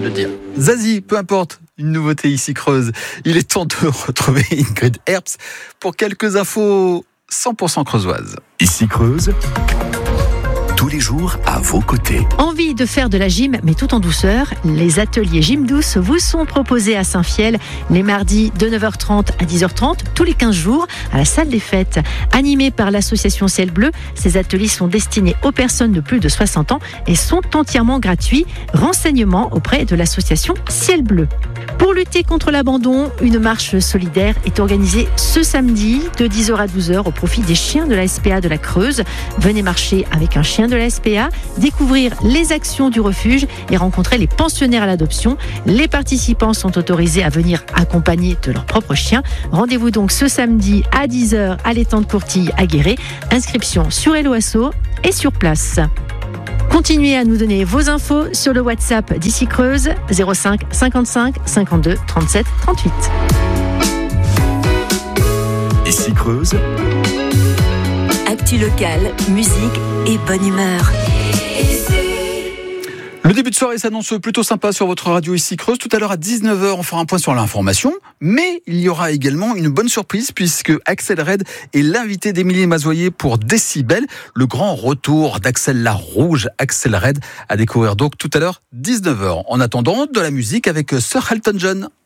le dire. Zazie, peu importe, une nouveauté ici Creuse. Il est temps de retrouver Ingrid Herbst pour quelques infos 100% creusoises. Ici Creuse, tous les jours à vos côtés. Envie de faire de la gym, mais tout en douceur? Les ateliers Gym Douce vous sont proposés à Saint-Fiel les mardis de 9h30 à 10h30, tous les 15 jours, à la salle des fêtes. Animés par l'association Ciel Bleu, ces ateliers sont destinés aux personnes de plus de 60 ans et sont entièrement gratuits. Renseignements auprès de l'association Ciel Bleu. Pour lutter contre l'abandon, une marche solidaire est organisée ce samedi de 10h à 12h au profit des chiens de la SPA de la Creuse. Venez marcher avec un chien de la SPA, découvrir les actions du refuge et rencontrer les pensionnaires à l'adoption. Les participants sont autorisés à venir accompagnés de leur propre chien. Rendez-vous donc ce samedi à 10h à l'étang de Courtille à Guéret. Inscription sur Hello Asso et sur place. Continuez à nous donner vos infos sur le WhatsApp d'Ici Creuse 05 55 52 37 38. Ici Creuse, Actu locale, musique et bonne humeur. Le début de soirée s'annonce plutôt sympa sur votre radio Ici Creuse. Tout à l'heure à 19h, on fera un point sur l'information. Mais il y aura également une bonne surprise puisque Axel Red est l'invité d'Émilie Mazoyer pour Décibel. Le grand retour d'Axel la Rouge, Axel Red, à découvrir donc tout à l'heure 19h. En attendant, de la musique avec Sir Elton John.